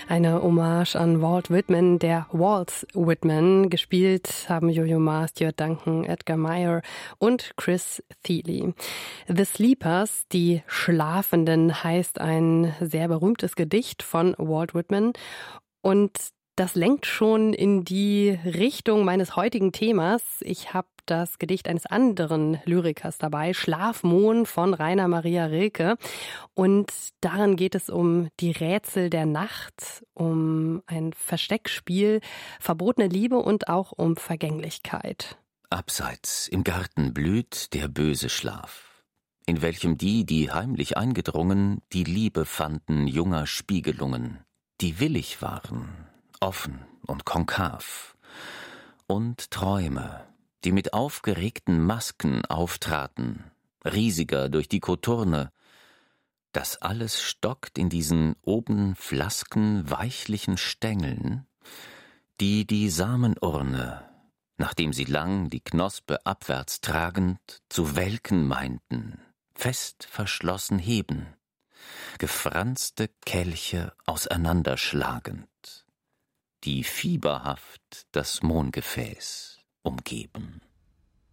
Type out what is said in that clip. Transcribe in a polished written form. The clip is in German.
Eine Hommage an Walt Whitman, der Walt Whitman. Gespielt haben Yo-Yo Ma, Stuart Duncan, Edgar Meyer und Chris Thile. The Sleepers, die Schlafenden, heißt ein sehr berühmtes Gedicht von Walt Whitman. Und das lenkt schon in die Richtung meines heutigen Themas. Ich habe das Gedicht eines anderen Lyrikers dabei, Schlafmohn von Rainer Maria Rilke. Und darin geht es um die Rätsel der Nacht, um ein Versteckspiel, verbotene Liebe und auch um Vergänglichkeit. Abseits im Garten blüht der böse Schlaf, in welchem die heimlich eingedrungen, die Liebe fanden junger Spiegelungen, die willig waren, offen und konkav, und Träume, die mit aufgeregten Masken auftraten, riesiger durch die Koturne. Das alles stockt in diesen oben flasken, weichlichen Stängeln, die Samenurne, nachdem sie lang die Knospe abwärts tragend, zu welken meinten, fest verschlossen heben, gefranste Kelche auseinanderschlagend, die fieberhaft das Mohngefäß umgeben.